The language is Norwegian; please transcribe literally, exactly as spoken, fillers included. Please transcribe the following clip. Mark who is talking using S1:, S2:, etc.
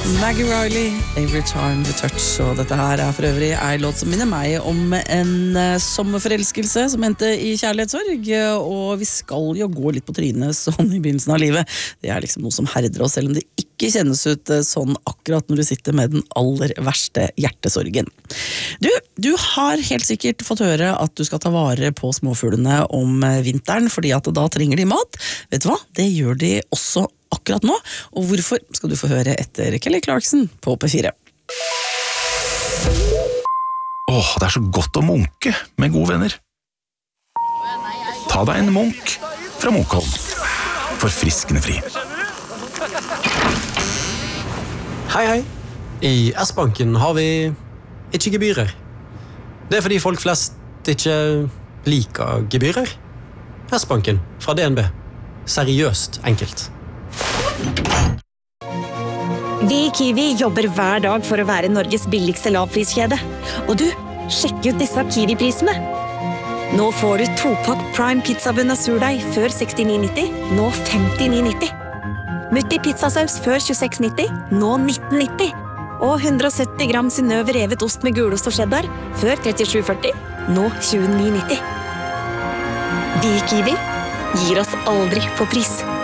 S1: Maggie Riley, Every Time We Touch. Og dette her er for øvrig en låt som minner meg om en uh, sommerforelskelse som endte i kjærlighetssorg. Og vi skal jo gå litt på trynet sånn i begynnelsen av livet. Det er liksom noe som herder oss, selv om det ikke kjennes ut uh, sånn akkurat når du sitter med den aller verste hjertesorgen. Du, du har helt sikkert fått høre at du skal ta vare på småfuglene om uh, vinteren, fordi at da trenger de mat. Vet du hva? Det gjør de også akkurat nå, og hvorfor skal du få høre etter Kelly Clarkson på P fire.
S2: Åh, det er så godt å munke med gode venner. Ta deg en munk fra Munkholm. Forfriskende fri.
S3: Hei, hei. I S-banken har vi ikke gebyrer. Det er fordi folk flest ikke liker gebyrer. S-banken fra D N B. Seriøst enkelt.
S4: Vi i Kiwi jobber hver dag for å være Norges billigste lavpriskjede. Og du, sjekk ut disse Kiwi-prisene. Nå får du to-pakk Prime pizzabunn av surdeig før sekstini nitti, nå femtini nitti. Mutti pizzasaus før tjueseks nitti, nå nitten nitti. Og hundre og sytti gram Synnøve revet ost med gulost og cheddar før trettisju førti, nå tjueni nitti. Vi i Kiwi gir oss aldri på pris.